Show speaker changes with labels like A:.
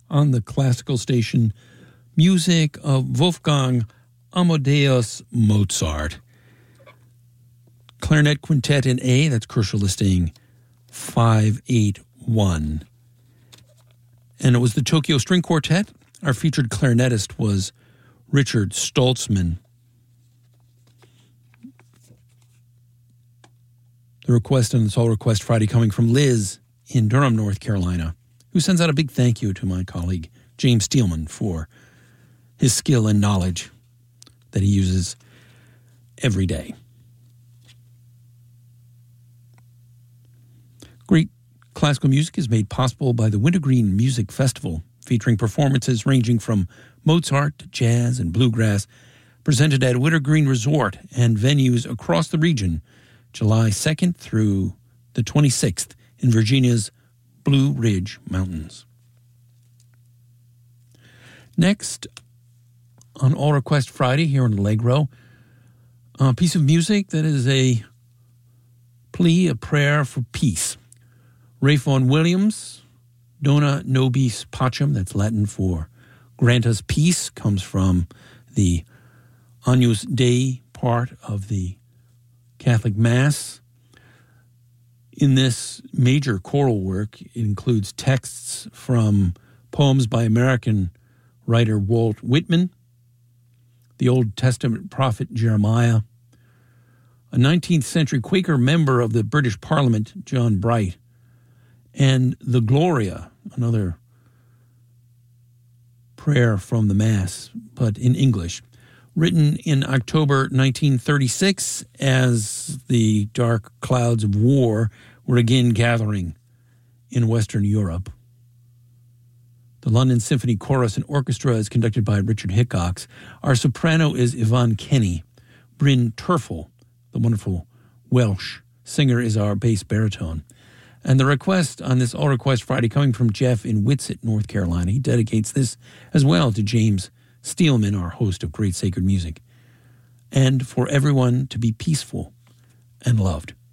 A: on the classical station, music of Wolfgang Amadeus Mozart. Clarinet Quintet in A, that's crucial listing 581. And it was the Tokyo String Quartet. Our featured clarinetist was Richard Stoltzman. The request on the Soul Request Friday coming from Liz in Durham, North Carolina, who sends out a big thank you to my colleague James Steelman for his skill and knowledge that he uses every day. Great classical music is made possible by the Wintergreen Music Festival, featuring performances ranging from Mozart to jazz and bluegrass, presented at Wintergreen Resort and venues across the region, July 2nd through the 26th in Virginia's Blue Ridge Mountains. Next, on All Request Friday here on Allegro, a piece of music that is a plea, a prayer for peace. Ralph Vaughan Williams, Dona Nobis Pacem, that's Latin for grant us peace, comes from the Agnus Dei part of the Catholic Mass. In this major choral work, it includes texts from poems by American writer Walt Whitman, the Old Testament prophet Jeremiah, a 19th century Quaker member of the British Parliament, John Bright, and the Gloria, another prayer from the Mass, but in English, written in October 1936 as the dark clouds of war were again gathering in Western Europe. The London Symphony Chorus and Orchestra is conducted by Richard Hickox. Our soprano is Yvonne Kenny. Bryn Terfel, the wonderful Welsh singer, is our bass baritone. And the request on this All Request Friday coming from Jeff in Whitsett, North Carolina. He dedicates this as well to James Steelman, our host of Great Sacred Music, and for everyone to be peaceful and loved.